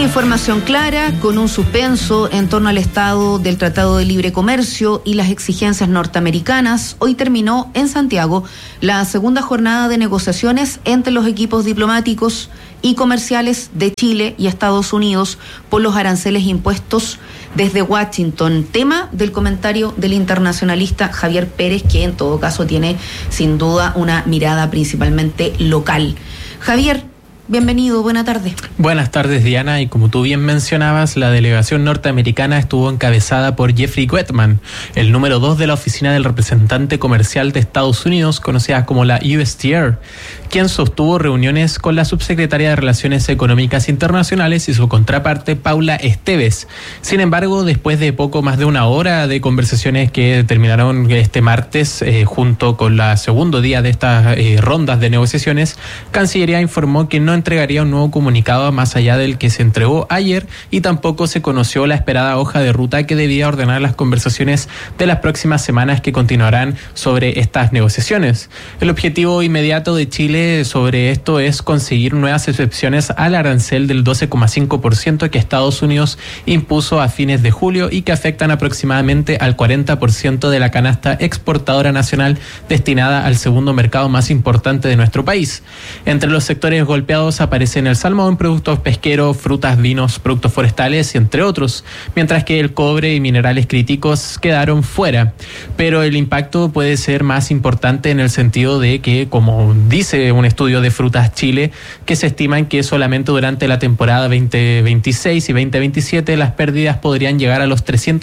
Información clara, con un suspenso en torno al estado del Tratado de Libre Comercio y las exigencias norteamericanas. Hoy terminó en Santiago la segunda jornada de negociaciones entre los equipos diplomáticos y comerciales de Chile y Estados Unidos por los aranceles impuestos desde Washington. Tema del comentario del internacionalista Javier Pérez, que en todo caso tiene sin duda una mirada principalmente local. Javier, bienvenido, buena tarde. Buenas tardes, Diana, y como tú bien mencionabas, la delegación norteamericana estuvo encabezada por Jeffrey Wetman, el número 2 de la oficina del representante comercial de Estados Unidos, conocida como la USTR, quien sostuvo reuniones con la subsecretaria de Relaciones Económicas Internacionales y su contraparte, Paula Esteves. Sin embargo, después de poco más de una hora de conversaciones que terminaron este martes, junto con el segundo día de estas rondas de negociaciones, Cancillería informó que no entregaría un nuevo comunicado más allá del que se entregó ayer, y tampoco se conoció la esperada hoja de ruta que debía ordenar las conversaciones de las próximas semanas que continuarán sobre estas negociaciones. El objetivo inmediato de Chile sobre esto es conseguir nuevas excepciones al arancel del 12,5% que Estados Unidos impuso a fines de julio y que afectan aproximadamente al 40% de la canasta exportadora nacional destinada al segundo mercado más importante de nuestro país. Entre los sectores golpeados aparecen el salmón, productos pesqueros, frutas, vinos, productos forestales y entre otros, mientras que el cobre y minerales críticos quedaron fuera. Pero el impacto puede ser más importante en el sentido de que, como dice un estudio de Frutas Chile, que se estiman que solamente durante la temporada 2026 y 2027 las pérdidas podrían llegar a los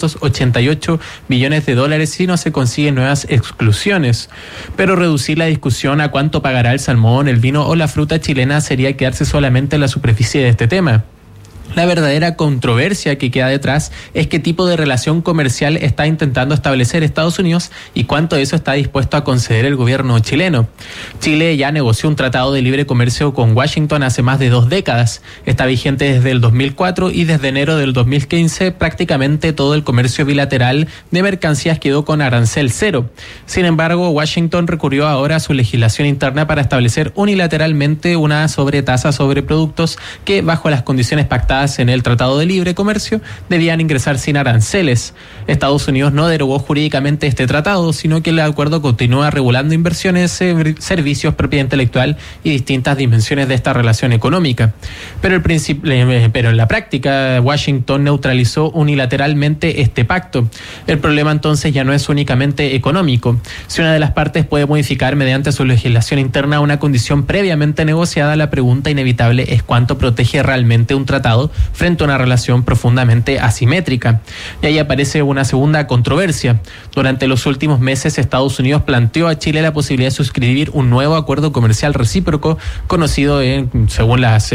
388 billones de dólares si no se consiguen nuevas exclusiones. Pero reducir la discusión a cuánto pagará el salmón, el vino o la fruta chilena sería quedarse solamente en la superficie de este tema. La verdadera controversia que queda detrás es qué tipo de relación comercial está intentando establecer Estados Unidos y cuánto de eso está dispuesto a conceder el gobierno chileno. Chile ya negoció un tratado de libre comercio con Washington hace más de 2 décadas. Está vigente desde el 2004 y desde enero del 2015 prácticamente todo el comercio bilateral de mercancías quedó con arancel cero. Sin embargo, Washington recurrió ahora a su legislación interna para establecer unilateralmente una sobretasa sobre productos que, bajo las condiciones pactadas en el Tratado de Libre Comercio, debían ingresar sin aranceles. Estados Unidos no derogó jurídicamente este tratado, sino que el acuerdo continúa regulando inversiones, servicios, propiedad intelectual y distintas dimensiones de esta relación económica. Pero en la práctica, Washington neutralizó unilateralmente este pacto. El problema entonces ya no es únicamente económico. Si una de las partes puede modificar mediante su legislación interna una condición previamente negociada, la pregunta inevitable es cuánto protege realmente un tratado frente a una relación profundamente asimétrica. Y ahí aparece una segunda controversia. Durante los últimos meses, Estados Unidos planteó a Chile la posibilidad de suscribir un nuevo acuerdo comercial recíproco, conocido según las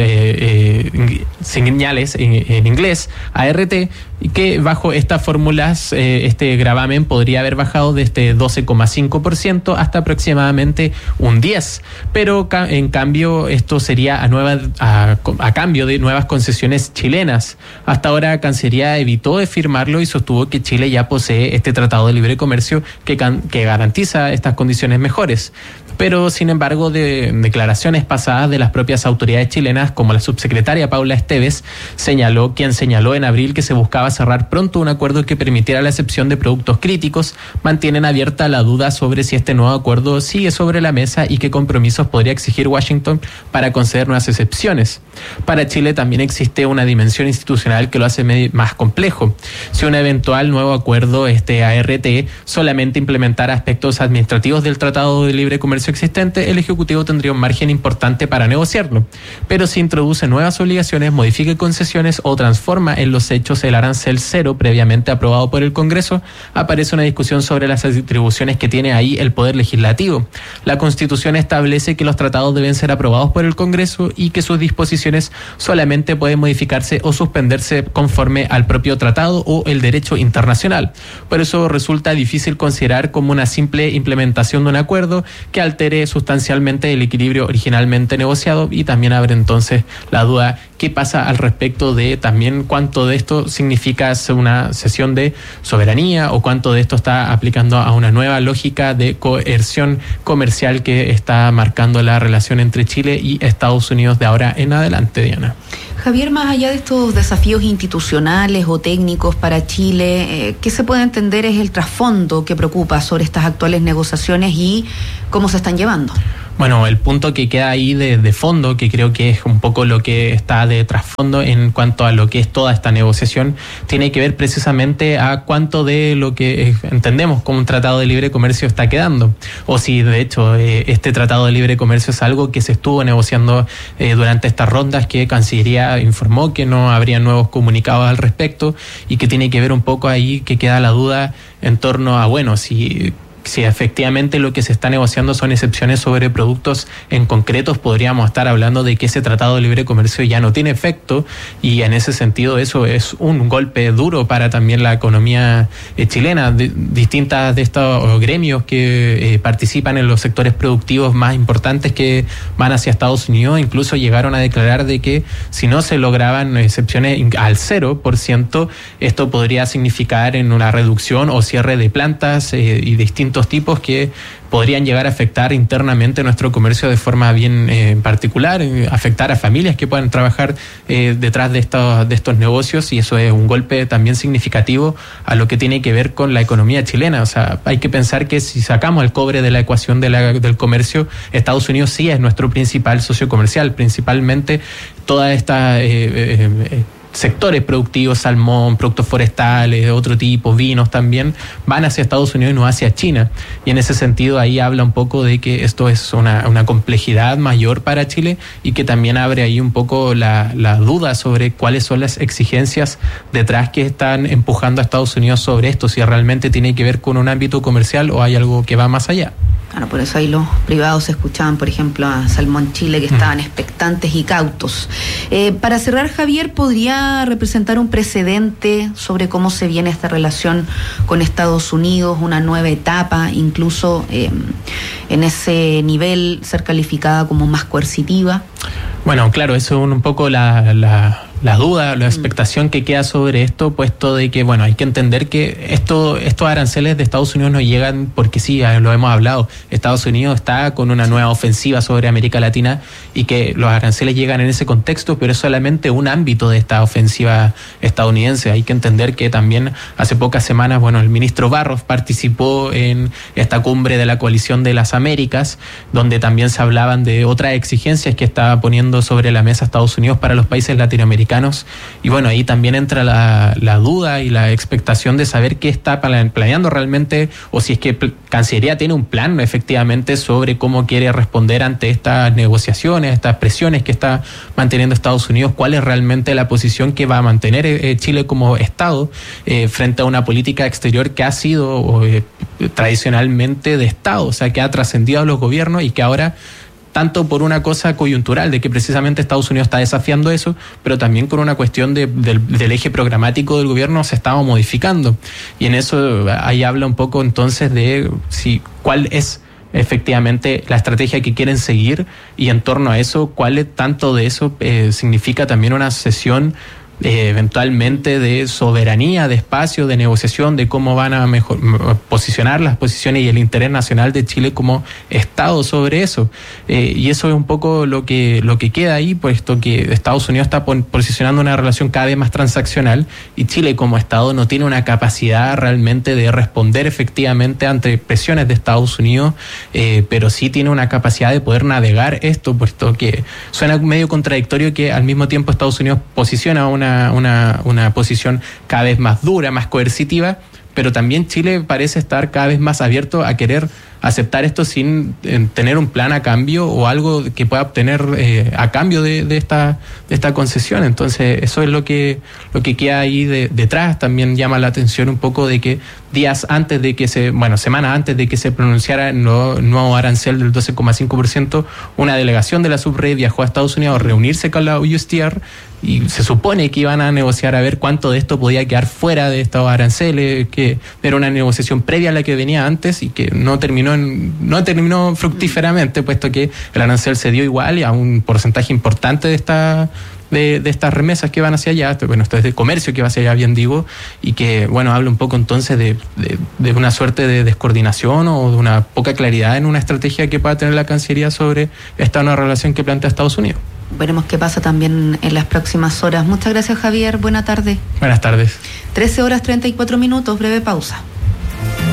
señales en inglés, ART, y que bajo estas fórmulas este gravamen podría haber bajado desde 12,5% hasta aproximadamente un 10%. Pero en cambio esto sería a cambio de nuevas concesiones chilenas. Hasta ahora Cancillería evitó de firmarlo y sostuvo que Chile ya posee este tratado de libre comercio que garantiza estas condiciones mejores. Pero, sin embargo, de declaraciones pasadas de las propias autoridades chilenas, como la subsecretaria Paula Esteves, quien señaló en abril que se buscaba cerrar pronto un acuerdo que permitiera la excepción de productos críticos, mantienen abierta la duda sobre si este nuevo acuerdo sigue sobre la mesa y qué compromisos podría exigir Washington para conceder nuevas excepciones. Para Chile también existe una dimensión institucional que lo hace más complejo. Si un eventual nuevo acuerdo, ART, solamente implementara aspectos administrativos del Tratado de Libre Comercio existente, el Ejecutivo tendría un margen importante para negociarlo. Pero si introduce nuevas obligaciones, modifica concesiones o transforma en los hechos el arancel cero previamente aprobado por el Congreso, aparece una discusión sobre las atribuciones que tiene ahí el Poder Legislativo. La Constitución establece que los tratados deben ser aprobados por el Congreso y que sus disposiciones solamente pueden modificarse o suspenderse conforme al propio tratado o el derecho internacional. Por eso resulta difícil considerar como una simple implementación de un acuerdo que altere sustancialmente el equilibrio originalmente negociado, y también abre entonces la duda qué pasa al respecto de también cuánto de esto significa una cesión de soberanía o cuánto de esto está aplicando a una nueva lógica de coerción comercial que está marcando la relación entre Chile y Estados Unidos de ahora en adelante, Diana. Javier, más allá de estos desafíos institucionales o técnicos para Chile, ¿qué se puede entender es el trasfondo que preocupa sobre estas actuales negociaciones y cómo se están llevando? Bueno, el punto que queda ahí de fondo, que creo que es un poco lo que está de trasfondo en cuanto a lo que es toda esta negociación, tiene que ver precisamente a cuánto de lo que entendemos como un tratado de libre comercio está quedando. O si de hecho este tratado de libre comercio es algo que se estuvo negociando durante estas rondas, que Cancillería informó que no habría nuevos comunicados al respecto y que tiene que ver un poco ahí, que queda la duda en torno a, bueno, si efectivamente lo que se está negociando son excepciones sobre productos en concretos, podríamos estar hablando de que ese tratado de libre comercio ya no tiene efecto, y en ese sentido eso es un golpe duro para también la economía chilena. Distintas de estos gremios que participan en los sectores productivos más importantes que van hacia Estados Unidos incluso llegaron a declarar de que si no se lograban excepciones al 0%, esto podría significar en una reducción o cierre de plantas y distintos tipos que podrían llegar a afectar internamente nuestro comercio de forma bien particular, afectar a familias que puedan trabajar detrás de estos negocios, y eso es un golpe también significativo a lo que tiene que ver con la economía chilena. O sea, hay que pensar que si sacamos el cobre de la ecuación del comercio, Estados Unidos sí es nuestro principal socio comercial, principalmente toda esta sectores productivos, salmón, productos forestales, de otro tipo, vinos también, van hacia Estados Unidos y no hacia China. Y en ese sentido ahí habla un poco de que esto es una complejidad mayor para Chile, y que también abre ahí un poco la duda sobre cuáles son las exigencias detrás que están empujando a Estados Unidos sobre esto, si realmente tiene que ver con un ámbito comercial o hay algo que va más allá. Claro, por eso ahí los privados escuchaban, por ejemplo, a Salmón Chile, que estaban expectantes y cautos. Para cerrar, Javier, ¿podría representar un precedente sobre cómo se viene esta relación con Estados Unidos, una nueva etapa, incluso en ese nivel ser calificada como más coercitiva? Bueno, claro, eso es un poco la duda, la expectación que queda sobre esto, puesto de que, bueno, hay que entender que estos aranceles de Estados Unidos no llegan porque sí, lo hemos hablado. Estados Unidos está con una nueva ofensiva sobre América Latina, y que los aranceles llegan en ese contexto, pero es solamente un ámbito de esta ofensiva estadounidense. Hay que entender que también hace pocas semanas, bueno, el ministro Barros participó en esta cumbre de la Coalición de las Américas, donde también se hablaban de otras exigencias que estaba poniendo sobre la mesa Estados Unidos para los países latinoamericanos. Y bueno, ahí también entra la duda y la expectación de saber qué está planeando realmente, o si es que Cancillería tiene un plan efectivamente sobre cómo quiere responder ante estas negociaciones, estas presiones que está manteniendo Estados Unidos, cuál es realmente la posición que va a mantener Chile como Estado frente a una política exterior que ha sido tradicionalmente de Estado, o sea, que ha trascendido a los gobiernos, y que ahora, tanto por una cosa coyuntural de que precisamente Estados Unidos está desafiando eso, pero también con una cuestión del eje programático del gobierno se estaba modificando. Y en eso ahí habla un poco entonces de cuál es efectivamente la estrategia que quieren seguir, y en torno a eso, cuál tanto de eso significa también una cesión eventualmente de soberanía, de espacio, de negociación, de cómo van a posicionar las posiciones y el interés nacional de Chile como Estado sobre eso. Y eso es un poco lo que queda ahí, puesto que Estados Unidos está posicionando una relación cada vez más transaccional, y Chile como Estado no tiene una capacidad realmente de responder efectivamente ante presiones de Estados Unidos, pero sí tiene una capacidad de poder navegar esto, puesto que suena medio contradictorio que al mismo tiempo Estados Unidos posiciona una posición cada vez más dura, más coercitiva, pero también Chile parece estar cada vez más abierto a querer aceptar esto sin tener un plan a cambio o algo que pueda obtener a cambio de esta concesión. Entonces eso es lo que queda ahí detrás. También llama la atención un poco de que semanas antes de que se pronunciara el nuevo arancel del 12,5%, una delegación de la subred viajó a Estados Unidos a reunirse con la USTR, y se supone que iban a negociar a ver cuánto de esto podía quedar fuera de estos aranceles, que era una negociación previa a la que venía antes y que no terminó fructíferamente, puesto que el arancel se dio igual y a un porcentaje importante de estas remesas que van hacia allá. Esto es de comercio que va hacia allá, bien digo, y que, bueno, habla un poco entonces de una suerte de descoordinación o de una poca claridad en una estrategia que pueda tener la Cancillería sobre esta nueva relación que plantea Estados Unidos. veremos qué pasa también en las próximas horas. Muchas gracias, Javier. Buena tarde. Buenas tardes. 13 horas 34 minutos, breve pausa.